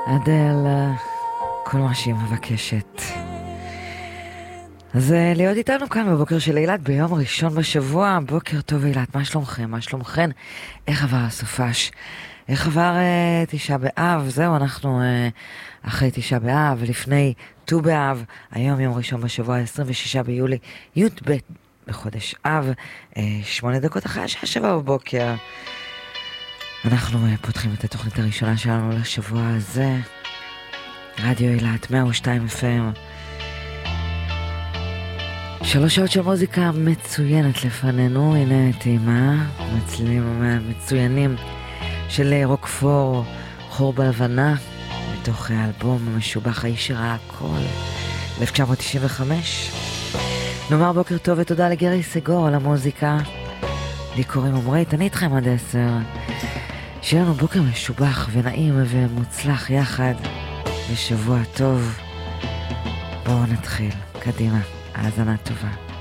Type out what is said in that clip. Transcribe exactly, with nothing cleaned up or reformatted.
אדל, כל מה שהיא מבקשת. אז להיות איתנו כאן בבוקר של אילת ביום ראשון בשבוע. בוקר טוב אילת, מה שלומכם? מה שלומכן? איך עבר הסופש? איך עבר uh, תשעה באב? זהו, אנחנו uh, אחרי תשעה באב, לפני ט"ו באב, היום יום ראשון בשבוע, עשרים ושישה ביולי, י' ב' בחודש אב, uh, שמונה דקות אחרי השעה שבע בבוקר. אנחנו uh, פותחים את התוכנית הראשונה שלנו לשבוע הזה. רדיו אילת, מאה ושתיים אף אם. שלוש שעות של מוזיקה מצוינת לפנינו. הנה טעימה, מצלילים מצוינים של רוקפור, חור בלבנה, מתוך האלבום המשובח האיש שראה הכל, אלף תשע מאות תשעים וחמש. נאמר בוקר טוב ותודה לגרי סגור על המוזיקה. לי קוראים עמרית, אני איתכם עד עשר. שיהיה לנו בוקר משובח ונעים ומוצלח יחד, ושבוע טוב. בואו נתחיל, קדימה, האזנה טובה.